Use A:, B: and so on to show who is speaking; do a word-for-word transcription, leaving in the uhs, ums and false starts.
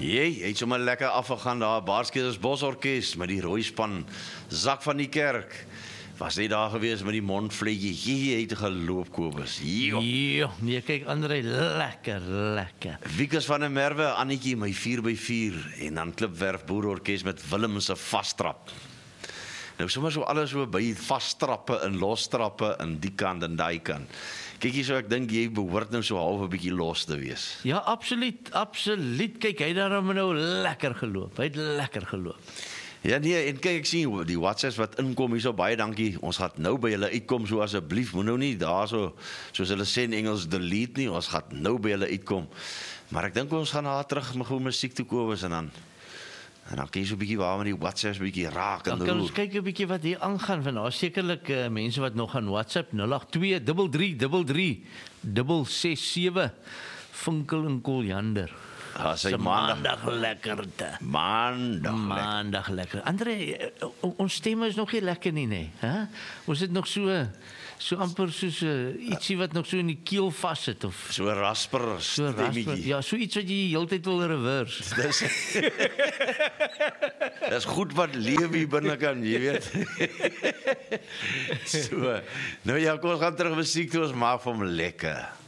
A: Jy, hy het sommer lekker afgegaan daar, Baarskes Bosorkes met die rooi span, Zak van die Kerk. Was hy daar gewees met die mondvleetjie, jy het geloop, Kobus. Jo.
B: Jo, nee, kyk André, lekker, lekker.
A: Wiekes van der Merwe, Annetjie, my vier by vier, en dan Klipwerf Boerorkes met Willem se vastrap. Nou sommer so alles so by vastrappe en lostrappe in die kant en daai kant. Kyk hier so, ek dink jy behoort nou so half 'n bietjie los te wees.
B: Ja, absoluut, absoluut. Kyk, hy het daarom nou lekker geloop. Hy het lekker geloop.
A: Ja nee, en kyk ek sien die WhatsApps wat inkom hierso, baie dankie. Ons gaan nou by julle uitkom, so asseblief, moet nou nie daar so soos hulle sê in Engels delete nie. Ons gaan nou by julle uitkom. Maar ek dink ons gaan na terug met goeie musiek toe Kobus en dan En dan kan jy so 'n bietjie waar met die WhatsApps bietjie raak en
B: Dan kan ons kyk 'n bietjie wat hier aangaan van daar sekerlik uh, mense wat nog aan WhatsApp nul agt twee drie drie drie drie ses ses sewe Vinkel en Koljander.
A: Ah, sy
B: Se
A: maandag,
B: maandag lekkerte.
A: maandag, lekker.
B: Maandag lekker. André, uh, ons stemme is nog nie lekker nie, nee, hè? Ons het nog so so amper soos uh, ietsie wat nog so in die keel vas sit of
A: So rasper
B: so rasper.
A: stemmetjie.
B: Ja, so iets wat jy die hele tyd wil reverse.
A: Dis Dis goed wat lewe hier binne kan, jy weet. So. Nou ja, kom ons gaan terug musiek toe, ons maak vir hom lekker.